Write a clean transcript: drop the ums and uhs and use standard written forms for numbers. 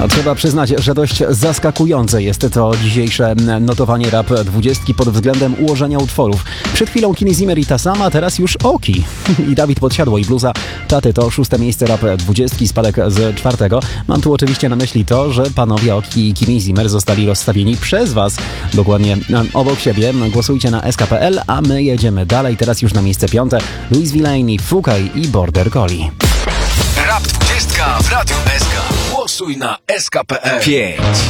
Trzeba przyznać, że dość zaskakujące jest to dzisiejsze notowanie Rap 20 pod względem ułożenia utworów. Przed chwilą Kimi Zimmer i ta sama, teraz już Oki i Dawid Podsiadło i bluza Taty to 6. miejsce Rap 20, spadek z 4. Mam tu oczywiście na myśli to, że panowie Oki i Kimi Zimmer zostali rozstawieni przez was dokładnie obok siebie. Głosujcie na sk.pl, a my jedziemy dalej. Teraz już na miejsce 5. Louis Villain, Fukaj i Border Collie. Rap 20 w Radiu SK. Głosuj na sk.pl. 5.